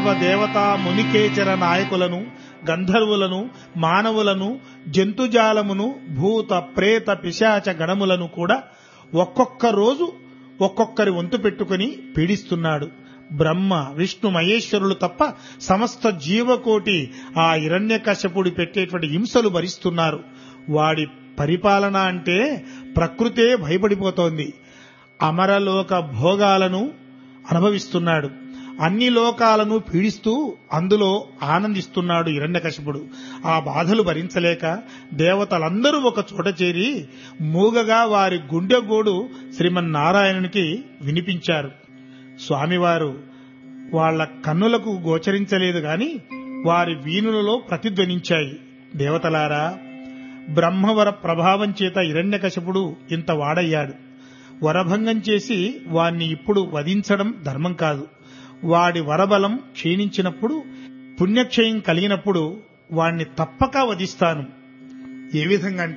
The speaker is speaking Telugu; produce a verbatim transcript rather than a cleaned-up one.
దేవతా మునికేచర నాయకులను, గంధర్వులను, మానవులను, జంతుజాలమును, భూత ప్రేత పిశాచ గణములను కూడా ఒక్కొక్క రోజు ఒక్కొక్కరి వంతు పెట్టుకుని పీడిస్తున్నాడు. బ్రహ్మ, విష్ణు, మహేశ్వరులు తప్ప సమస్త జీవకోటి ఆ హిరణ్యకశపుడు పెట్టేటువంటి హింసలు భరిస్తున్నారు. వాడి పరిపాలన అంటే ప్రకృతే భయపడిపోతోంది. అమరలోక భోగాలను అనుభవిస్తున్నాడు. అన్ని లోకాలను పీడిస్తూ అందులో ఆనందిస్తున్నాడు హిరణ్యకశిపుడు. ఆ బాధలు భరించలేక దేవతలందరూ ఒక చోట చేరి మూగగా వారి గుండెగోడు శ్రీమన్నారాయణునికి వినిపించారు. స్వామివారు వాళ్ల కన్నులకు గోచరించలేదు గాని వారి వీణులలో ప్రతిధ్వనించాయి. దేవతలారా, బ్రహ్మవర ప్రభావం చేత హిరణ్యకశిపుడు ఇంత వాడయ్యాడు. వరభంగం చేసి వాణ్ణి ఇప్పుడు వధించడం ధర్మం కాదు. వాడి వరబలం క్షీణించినప్పుడు, పుణ్యక్షయం కలిగినప్పుడు వాణ్ణి తప్పక వధిస్తాను. ఏ విధంగా